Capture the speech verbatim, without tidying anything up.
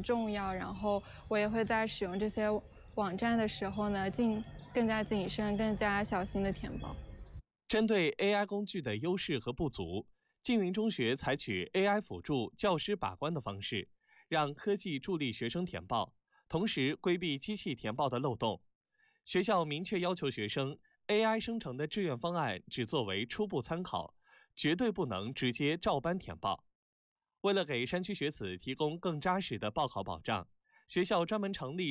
很重要。然后我也会在使用这些网站的时候呢，尽更加谨慎、更加小心的填报。 针对 A I 工具的优势和不足，缙云中学采取 A I 辅助教师把关的方式，让科技助力学生填报，同时规避机器填报的漏洞。学校明确要求学生 A I 生成的志愿方案只作为初步参考，绝对不能直接照搬填报。为了给山区学子提供更扎实的报考保障，学校专门成立